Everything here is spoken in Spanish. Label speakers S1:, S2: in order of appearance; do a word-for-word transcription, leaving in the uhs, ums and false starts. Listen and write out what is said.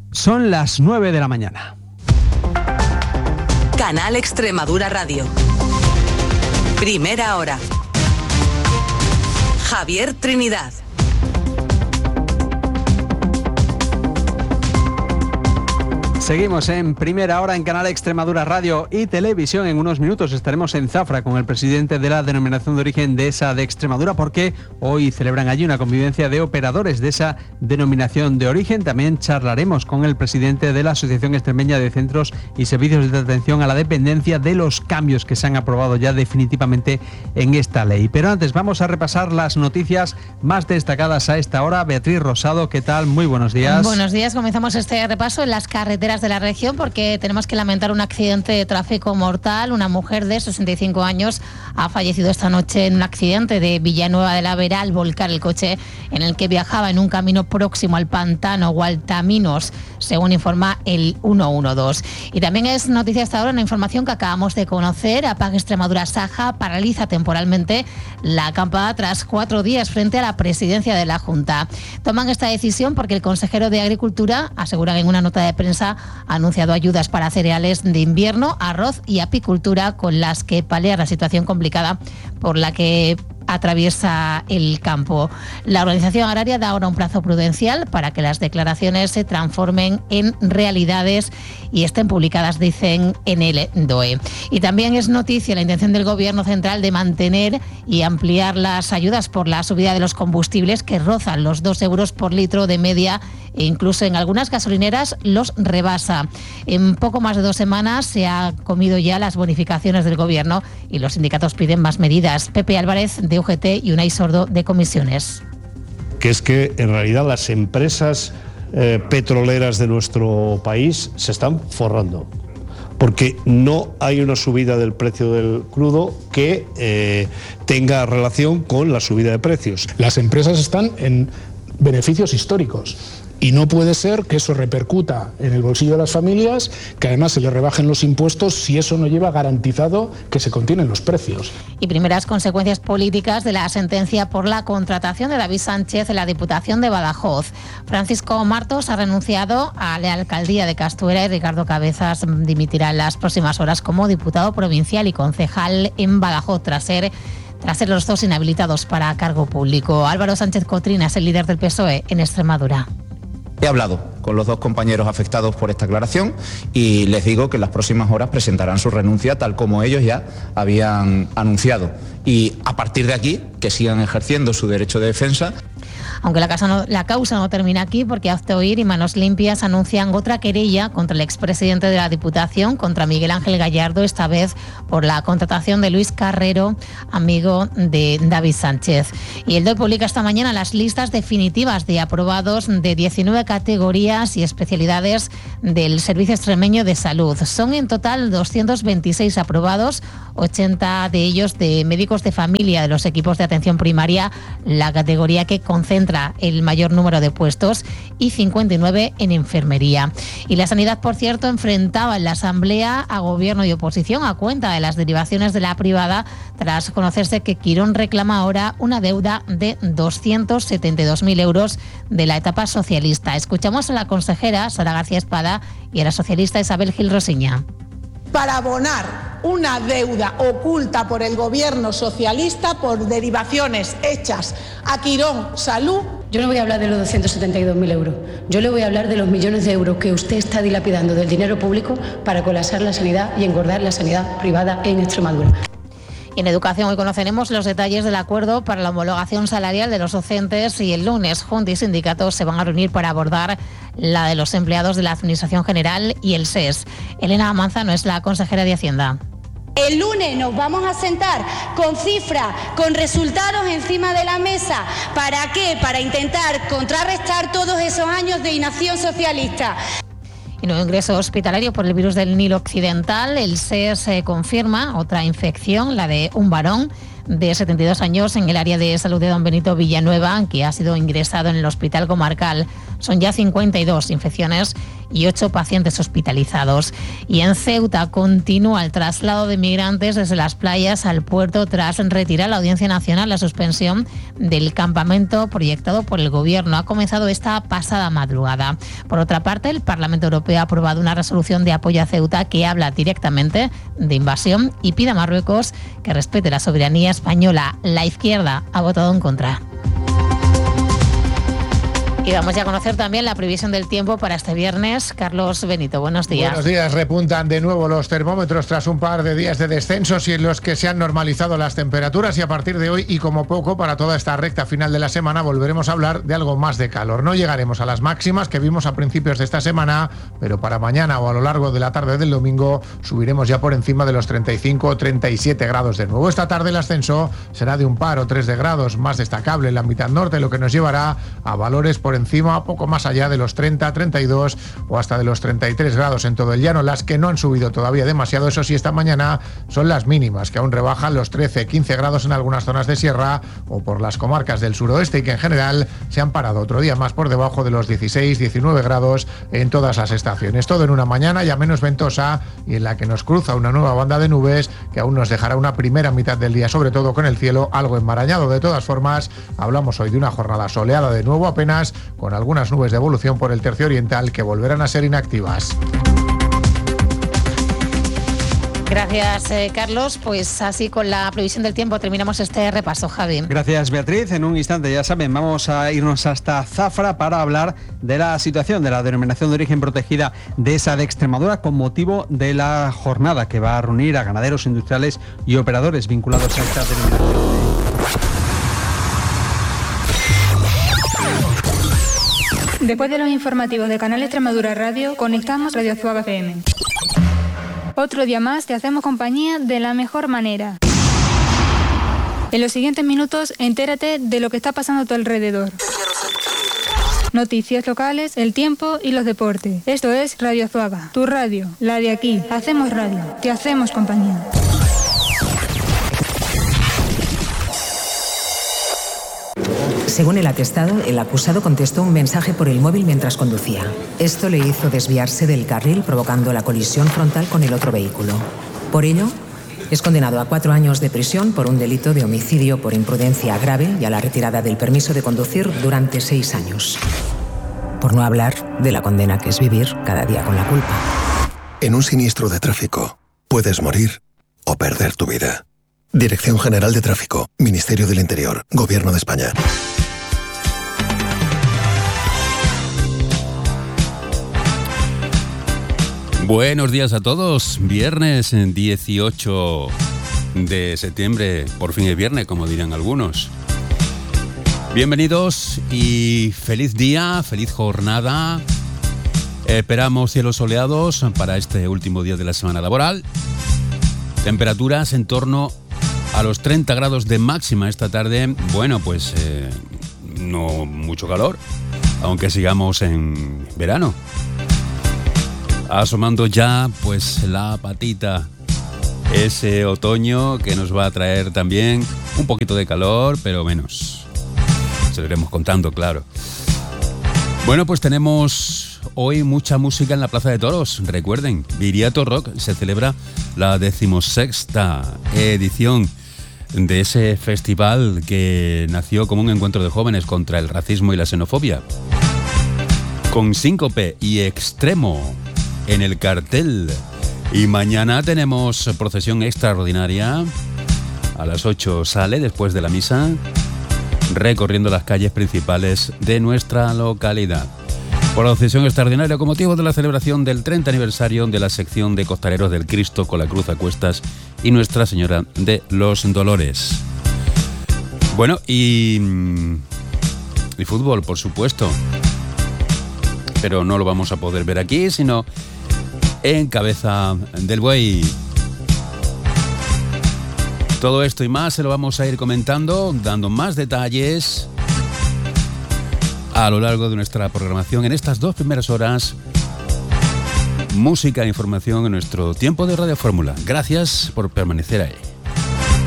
S1: Son las nueve de la mañana.
S2: Canal Extremadura Radio. Primera hora. Javier Trinidad.
S1: Seguimos en Primera Hora en Canal Extremadura Radio y Televisión. En unos minutos estaremos en Zafra con el presidente de la Denominación de Origen de esa de Extremadura, porque hoy celebran allí una convivencia de operadores de esa Denominación de Origen. También charlaremos con el presidente de la Asociación Extremeña de Centros y Servicios de Atención a la Dependencia de los cambios que se han aprobado ya definitivamente en esta ley. Pero antes vamos a repasar las noticias más destacadas a esta hora. Beatriz Rosado, ¿qué tal? Muy buenos días.
S3: Buenos días. Comenzamos este repaso en las carreteras de la región porque tenemos que lamentar un accidente de tráfico mortal. Una mujer de sesenta y cinco años ha fallecido esta noche en un accidente de Villanueva de la Vera al volcar el coche en el que viajaba en un camino próximo al pantano o Altaminos, según informa el ciento doce. Y también es noticia hasta ahora una información que acabamos de conocer. APAG Extremadura Saja paraliza temporalmente la acampada tras cuatro días frente a la presidencia de la Junta. Toman esta decisión porque el consejero de Agricultura asegura en una nota de prensa ha anunciado ayudas para cereales de invierno, arroz y apicultura, con las que paliar la situación complicada por la que atraviesa el campo. La organización agraria da ahora un plazo prudencial para que las declaraciones se transformen en realidades y estén publicadas, dicen, en el D O E. Y también es noticia la intención del Gobierno central de mantener y ampliar las ayudas por la subida de los combustibles, que rozan los dos euros por litro de media e incluso en algunas gasolineras los rebasa. En poco más de dos semanas se ha comido ya las bonificaciones del Gobierno y los sindicatos piden más medidas. Pepe Álvarez, de U G T, y Unai Sordo, de Comisiones.
S4: Que es que en realidad las empresas eh, petroleras de nuestro país se están forrando, porque no hay una subida del precio del crudo que eh, tenga relación con la subida de precios.
S5: Las empresas están en beneficios históricos. Y no puede ser que eso repercuta en el bolsillo de las familias, que además se les rebajen los impuestos si eso no lleva garantizado que se contienen los precios.
S3: Y primeras consecuencias políticas de la sentencia por la contratación de David Sánchez en la Diputación de Badajoz. Francisco Martos ha renunciado a la alcaldía de Castuera y Ricardo Cabezas dimitirá en las próximas horas como diputado provincial y concejal en Badajoz tras ser tras ser los dos inhabilitados para cargo público. Álvaro Sánchez Cotrina es el líder del P S O E en Extremadura.
S6: He hablado con los dos compañeros afectados por esta aclaración y les digo que en las próximas horas presentarán su renuncia tal como ellos ya habían anunciado. Y a partir de aquí, que sigan ejerciendo su derecho de defensa.
S3: Aunque la, casa no, la causa no termina aquí, porque Hazte Oír y Manos Limpias anuncian otra querella contra el expresidente de la Diputación, contra Miguel Ángel Gallardo, esta vez por la contratación de Luis Carrero, amigo de David Sánchez. Y el D O E publica esta mañana las listas definitivas de aprobados de diecinueve categorías y especialidades del Servicio Extremeño de Salud. Son en total doscientos veintiséis aprobados, ochenta de ellos de médicos de familia de los equipos de atención primaria, la categoría que concentra el mayor número de puestos, y cincuenta y nueve en enfermería. Y la sanidad, por cierto, enfrentaba en la Asamblea a Gobierno y oposición a cuenta de las derivaciones de la privada, tras conocerse que Quirón reclama ahora una deuda de doscientos setenta y dos mil euros de la etapa socialista. Escuchamos a la consejera Sara García Espada y a la socialista Isabel Gil Rosiña.
S7: Para abonar una deuda oculta por el gobierno socialista por derivaciones hechas a Quirón Salud.
S8: Yo no voy a hablar de los doscientos setenta y dos mil euros, yo le voy a hablar de los millones de euros que usted está dilapidando del dinero público para colapsar la sanidad y engordar la sanidad privada en Extremadura.
S3: En educación hoy conoceremos los detalles del acuerdo para la homologación salarial de los docentes y el lunes Junta y sindicatos se van a reunir para abordar la de los empleados de la Administración General y el S E S. Elena Manzano es la consejera de Hacienda.
S9: El lunes nos vamos a sentar con cifras, con resultados encima de la mesa. ¿Para qué? Para intentar contrarrestar todos esos años de inacción socialista.
S3: Y nuevo ingreso hospitalario por el virus del Nilo Occidental. El S E S confirma otra infección, la de un varón de setenta y dos años en el área de salud de Don Benito Villanueva, que ha sido ingresado en el hospital comarcal. Son ya cincuenta y dos infecciones y ocho pacientes hospitalizados. Y en Ceuta continúa el traslado de migrantes desde las playas al puerto tras retirar la Audiencia Nacional la suspensión del campamento proyectado por el Gobierno. Ha comenzado esta pasada madrugada. Por otra parte, el Parlamento Europeo ha aprobado una resolución de apoyo a Ceuta que habla directamente de invasión y pide a Marruecos que respete la soberanía española. La izquierda ha votado en contra. Y vamos ya a conocer también la previsión del tiempo para este viernes. Carlos Benito, buenos días.
S10: Buenos días. Repuntan de nuevo los termómetros tras un par de días de descensos y en los que se han normalizado las temperaturas, y a partir de hoy y como poco para toda esta recta final de la semana volveremos a hablar de algo más de calor. No llegaremos a las máximas que vimos a principios de esta semana, pero para mañana o a lo largo de la tarde del domingo subiremos ya por encima de los treinta y cinco o treinta y siete grados de nuevo. Esta tarde el ascenso será de un par o tres de grados, más destacable en la mitad norte, lo que nos llevará a valores por encima, poco más allá de los treinta, treinta y dos o hasta de los treinta y tres grados en todo el llano. Las que no han subido todavía demasiado, eso sí, esta mañana son las mínimas, que aún rebajan los trece, quince grados en algunas zonas de sierra o por las comarcas del suroeste, y que en general se han parado otro día más por debajo de los dieciséis, diecinueve grados en todas las estaciones. Todo en una mañana ya menos ventosa y en la que nos cruza una nueva banda de nubes que aún nos dejará una primera mitad del día, sobre todo con el cielo algo enmarañado. De todas formas, hablamos hoy de una jornada soleada de nuevo, apenas con algunas nubes de evolución por el tercio oriental que volverán a ser inactivas.
S3: Gracias, eh, Carlos. Pues así con la previsión del tiempo terminamos este repaso, Javi.
S1: Gracias, Beatriz. En un instante, ya saben, vamos a irnos hasta Zafra para hablar de la situación de la denominación de origen protegida de esa de Extremadura con motivo de la jornada que va a reunir a ganaderos, industriales y operadores vinculados a esta denominación.
S11: Después de los informativos de Canal Extremadura Radio, conectamos Radio Zuaga F M. Otro día más te hacemos compañía de la mejor manera. En los siguientes minutos, entérate de lo que está pasando a tu alrededor. Noticias locales, el tiempo y los deportes. Esto es Radio Zuaga, tu radio, la de aquí. Hacemos radio, te hacemos compañía.
S12: Según el atestado, el acusado contestó un mensaje por el móvil mientras conducía. Esto le hizo desviarse del carril, provocando la colisión frontal con el otro vehículo. Por ello, es condenado a cuatro años de prisión por un delito de homicidio por imprudencia grave y a la retirada del permiso de conducir durante seis años. Por no hablar de la condena que es vivir cada día con la culpa.
S13: En un siniestro de tráfico, puedes morir o perder tu vida. Dirección General de Tráfico, Ministerio del Interior, Gobierno de España.
S14: Buenos días a todos. Viernes dieciocho de septiembre. Por fin es viernes, como dirían algunos. Bienvenidos y feliz día, feliz jornada. Esperamos cielos soleados para este último día de la semana laboral. Temperaturas en torno a los treinta grados de máxima esta tarde. Bueno, pues eh, no mucho calor, aunque sigamos en verano. Asomando ya pues la patita, ese otoño que nos va a traer también un poquito de calor, pero menos. Se lo iremos contando, claro. Bueno, pues tenemos hoy mucha música en la Plaza de Toros. Recuerden, Viriato Rock se celebra la decimosexta edición de ese festival que nació como un encuentro de jóvenes contra el racismo y la xenofobia. Con Síncope y Extremo en el cartel. Y mañana tenemos procesión extraordinaria. A las ocho sale después de la misa, recorriendo las calles principales de nuestra localidad. Procesión extraordinaria con motivo de la celebración del treinta aniversario de la sección de Costaleros del Cristo con la Cruz a cuestas y Nuestra Señora de los Dolores. Bueno, y, y fútbol, por supuesto. Pero no lo vamos a poder ver aquí, sino en Cabeza del Buey. Todo esto y más se lo vamos a ir comentando, dando más detalles a lo largo de nuestra programación en estas dos primeras horas. Música e información en nuestro tiempo de Radio Fórmula. Gracias por permanecer ahí.